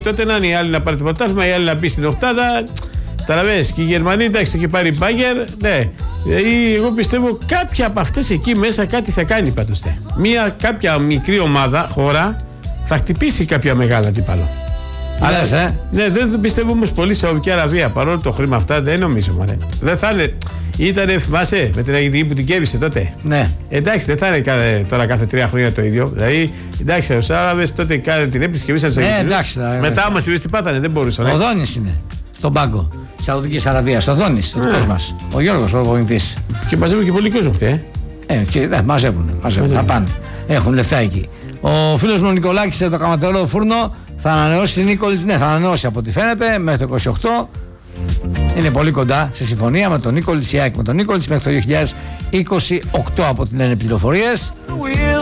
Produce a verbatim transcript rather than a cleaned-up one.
Τότε να είναι οι άλλοι να πάρει το πρωτάθλημα, οι άλλοι να μπει στην οκτάδα. Καταλαβαίνεις. Και οι Γερμανοί, εντάξει, το έχει πάρει η Μπάγερ. Ναι. Δηλαδή, εγώ πιστεύω κάποια από αυτές εκεί μέσα κάτι θα κάνει πάντως. Μία κάποια μικρή ομάδα, χώρα, θα χτυπήσει κάποια μεγάλα αντίπαλο. Αλλά ε? ναι, δεν πιστεύω όμως πολύ σε Σαουδική Αραβία. Παρόλο το χρήμα αυτά δεν νομίζω. Μωρέ. Δεν θα είναι. Ήτανε, θυμάσαι, με την Αιγυπτική που την κέβησε τότε. Ναι. Εντάξει, δεν θα είναι κάθε, τώρα κάθε τρία χρόνια το ίδιο. Δηλαδή, εντάξει, ο Άραβες τότε κάνανε την έπληξη και βήσαν του Αιγυπτιούς. Μετά άμα συμβεί τι πάθανε, δεν μπορούσαν. Ο Δόνης είναι στον πάγκο τη Σαουδική Αραβία. Ο Δόνης, ο δικός μας. Ο Γιώργος, ο βοηθής. Και μαζεύουν και πολύ κόσμο χτε. Ε, και ναι, μαζεύουν. μαζεύουν να πάνε. Έχουν λεφτά εκεί. Ο φίλος μου ο Νικολάκης σε το Καματερό Φούρνο θα ανανεώσει την Νίκολιτς. Ναι, θα ανανεώσει από ό,τι φαίνεται μέχρι το είκοσι οκτώ. Είναι πολύ κοντά σε συμφωνία με τον Νίκολιτς, η ΑΕΚ με τον Νίκολιτς μέχρι το δύο χιλιάδες είκοσι οκτώ από ό,τι λένε πληροφορίες.